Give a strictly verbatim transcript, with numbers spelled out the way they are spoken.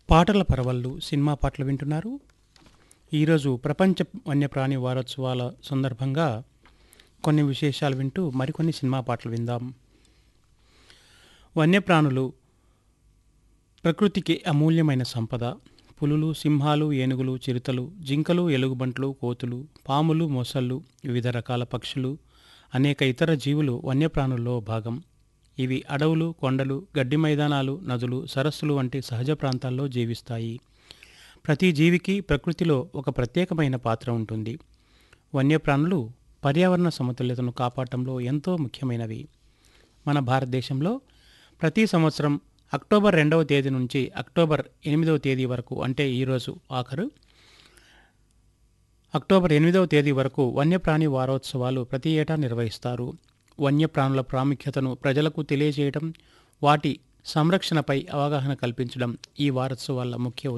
పాటల పరవళ్ళు సినిమా పాటలు వింటున్నారు. ఈరోజు ప్రపంచ వన్యప్రాణి వారోత్సవాల సందర్భంగా కొన్ని విశేషాలు వింటూ మరికొన్ని సినిమా పాటలు విందాం. వన్యప్రాణులు ప్రకృతికి అమూల్యమైన సంపద. పులులు, సింహాలు, ఏనుగులు, చిరుతలు, జింకలు, ఎలుగుబంట్లు, కోతులు, పాములు, మొసళ్ళు, వివిధ రకాల పక్షులు, అనేక ఇతర జీవులు వన్యప్రాణుల్లో భాగం. ఇవి అడవులు, కొండలు, గడ్డి మైదానాలు, నదులు, సరస్సులు వంటి సహజ ప్రాంతాల్లో జీవిస్తాయి. ప్రతి జీవికి ప్రకృతిలో ఒక ప్రత్యేకమైన పాత్ర ఉంటుంది. వన్యప్రాణులు పర్యావరణ సమతుల్యతను కాపాడటంలో ఎంతో ముఖ్యమైనవి. మన భారతదేశంలో ప్రతి సంవత్సరం అక్టోబర్ రెండవ తేదీ నుంచి అక్టోబర్ ఎనిమిదవ తేదీ వరకు, అంటే ఈరోజు ఆఖరు అక్టోబర్ ఎనిమిదవ తేదీ వరకు వన్యప్రాణి వారోత్సవాలు ప్రతి ఏటా నిర్వహిస్తారు. వన్యప్రాణుల ప్రాముఖ్యతను ప్రజలకు తెలియజేయడం, వాటి సంరక్షణపై అవగాహన కల్పించడం ఈ వారోత్సవాల ముఖ్య